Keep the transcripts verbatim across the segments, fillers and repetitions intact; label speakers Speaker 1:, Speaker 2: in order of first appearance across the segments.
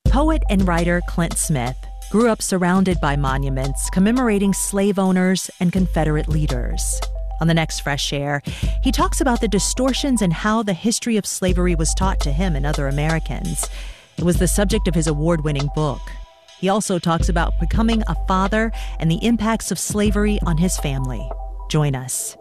Speaker 1: Poet and writer Clint Smith grew up surrounded by monuments commemorating slave owners and Confederate leaders. On the next Fresh Air, he talks about the distortions in how the history of slavery was taught to him and other Americans. It was the subject of his award-winning book. He also talks about becoming a father and the impacts of slavery on his family. Join us.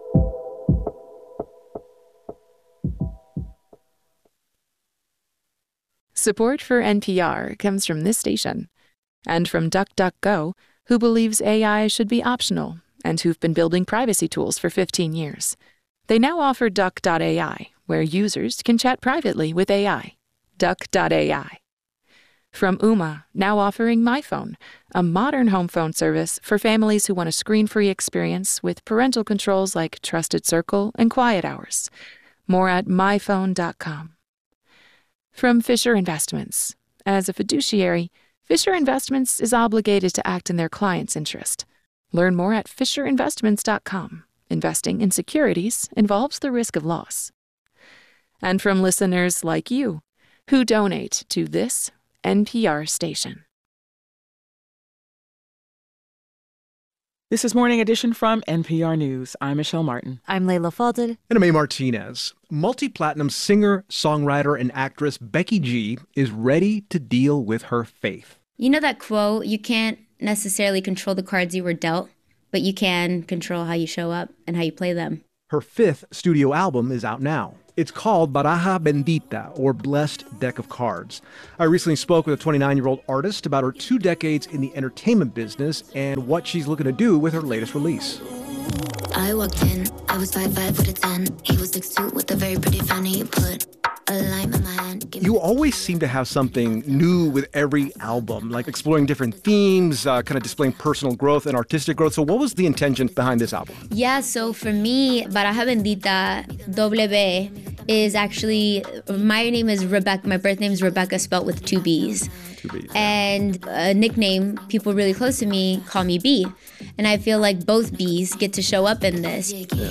Speaker 2: Support for N P R comes from this station and from DuckDuckGo, who believes A I should be optional and who've been building privacy tools for fifteen years. They now offer Duck dot A I, where users can chat privately with A I. Duck dot A I. From Ooma, now offering MyPhone, a modern home phone service for families who want a screen-free experience with parental controls like Trusted Circle and Quiet Hours. More at my phone dot com. From Fisher Investments. As a fiduciary, Fisher Investments is obligated to act in their client's interest. Learn more at fisher investments dot com. Investing in securities involves the risk of loss. And from listeners like you, who donate to this N P R station.
Speaker 3: This is Morning Edition from N P R News. I'm Michelle Martin.
Speaker 4: I'm Layla Fadel.
Speaker 5: And I'm A. Martinez. Multi-platinum singer, songwriter, and actress Becky G is ready to deal with her faith.
Speaker 4: You know that quote, you can't necessarily control the cards you were dealt, but you can control how you show up and how you play them.
Speaker 5: Her fifth studio album is out now. It's called Baraja Bendita, or Blessed Deck of Cards. I recently spoke with a twenty-nine-year-old artist about her two decades in the entertainment business and what she's looking to do with her latest release.
Speaker 6: I walked in, I was five five with a ten. He was six two with a very pretty fanny. Put a lime in my hand.
Speaker 5: You always seem to have something new with every album, like exploring different themes, uh, kind of displaying personal growth and artistic growth. So what was the intention behind this album?
Speaker 4: Yeah, so for me, Baraja Bendita, doble B, is actually, my name is Rebecca, my birth name is Rebecca, spelled with two B's.
Speaker 5: Two B's.
Speaker 4: And a nickname, people really close to me call me B. And I feel like both B's get to show up in this.
Speaker 5: Yeah.